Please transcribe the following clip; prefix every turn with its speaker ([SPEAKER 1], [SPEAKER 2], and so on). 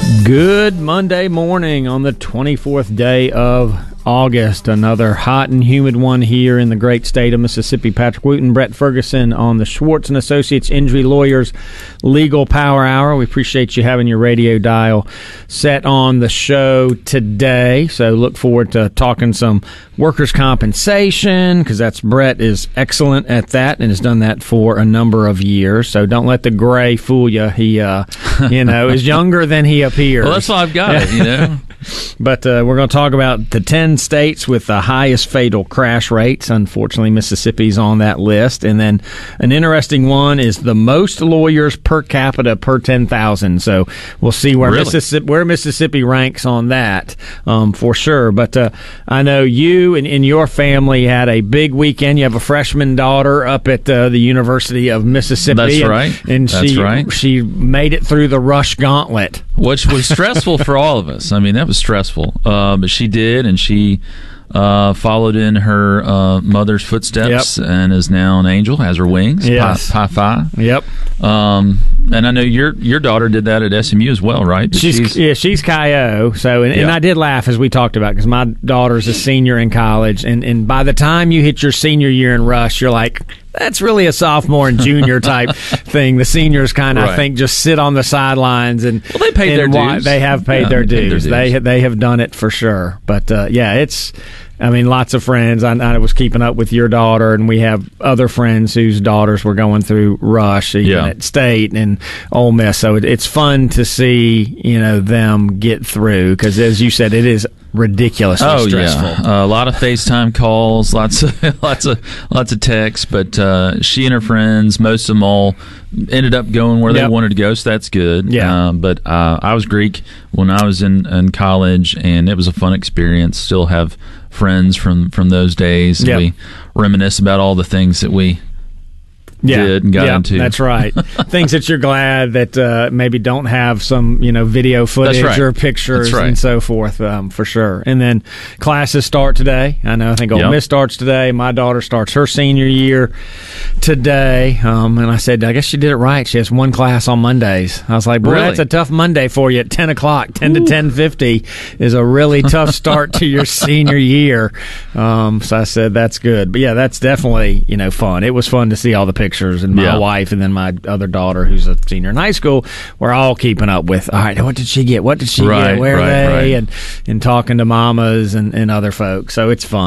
[SPEAKER 1] Good Monday morning on the 24th day of August. Another hot and humid one here in the great state of Mississippi. Patrick Wooten, Brett Ferguson on the Schwartz & Associates Injury Lawyers Legal Power Hour. We appreciate you having your radio dial set on the show today. So look forward to talking some workers' compensation, because Brett is excellent at that and has done that for a number of years. So don't let the gray fool you. He, is younger than he appears.
[SPEAKER 2] Well, that's why I've got it,
[SPEAKER 1] But we're going to talk about the 10 states with the highest fatal crash rates. Unfortunately, Mississippi's on that list. And then an interesting one is the most lawyers per capita per 10,000. So we'll see where Mississippi ranks on that for sure. But I know you and your family had a big weekend. You have a freshman daughter up at the University of Mississippi.
[SPEAKER 2] That's right.
[SPEAKER 1] And she made it through the rush gauntlet,
[SPEAKER 2] which was stressful for all of us. I mean, that was stressful, but she did, and she followed in her mother's footsteps, and is now an angel, has her wings.
[SPEAKER 1] Yes.
[SPEAKER 2] Pi Phi.
[SPEAKER 1] Yep.
[SPEAKER 2] And I know your daughter did that at SMU as well, right?
[SPEAKER 1] She's Chi-O. So, and I did laugh as we talked about, because my daughter's a senior in college, and by the time you hit your senior year in Rush, you're like, that's really a sophomore and junior type thing. The seniors kind of, I think, just sit on the sidelines and
[SPEAKER 2] they paid their dues.
[SPEAKER 1] They have paid their dues. They have done it for sure. But it's. I mean, lots of friends. I was keeping up with your daughter, and we have other friends whose daughters were going through Rush, at State and Ole Miss. So it's fun to see, them get through, because, as you said, it is ridiculously stressful.
[SPEAKER 2] Yeah. A lot of FaceTime calls, lots of texts. But she and her friends, most of them all, ended up going where they wanted to go, so that's good.
[SPEAKER 1] Yeah.
[SPEAKER 2] But I was Greek when I was in college, and it was a fun experience. Still have friends from those days.
[SPEAKER 1] Yep.
[SPEAKER 2] We reminisce about all the things that we did and got into.
[SPEAKER 1] That's right. Things that you're glad that maybe don't have some video footage or pictures and so forth, for sure. And then classes start today. I think Ole Miss starts today. My daughter starts her senior year today. And I said, I guess she did it right. She has one class on Mondays. I was like, boy, that's a tough Monday for you at 10 o'clock. 10 to 10:50 is a really tough start to your senior year. So I said, that's good. But that's definitely fun. It was fun to see all the pictures. And my wife and then my other daughter, who's a senior in high school, we're all keeping up with, all right, what did she get? What did she get? Where are they? And talking to mamas and other folks. So it's fun.